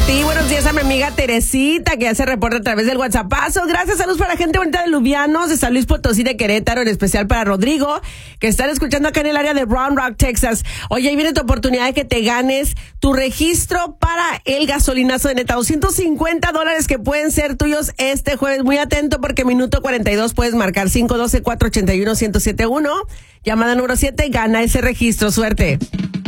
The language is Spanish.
ti. Buenos días a mi amiga Teresita, que ya se reporta a través del WhatsAppazo. Gracias, saludos para la gente bonita de Lubianos, de San Luis Potosí, de Querétaro, en especial para Rodrigo, que están escuchando acá en el área de Round Rock, Texas. Oye, ahí viene tu oportunidad de que te ganes tu registro para el gasolinazo de neta. $250 que pueden ser tuyos este jueves. Muy atento, porque minuto 42 puedes marcar 512-481-1071. Llamada número 7, gana ese registro. Suerte.